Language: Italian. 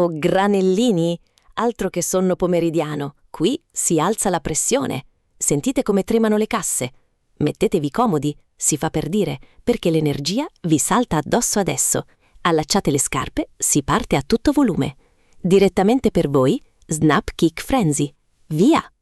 granellini? Altro che sonno pomeridiano, qui si alza la pressione. Sentite come tremano le casse? Mettetevi comodi, si fa per dire, perché l'energia vi salta addosso adesso. Allacciate le scarpe, si parte a tutto volume. Direttamente per voi, Snap Kick Frenzy. Via!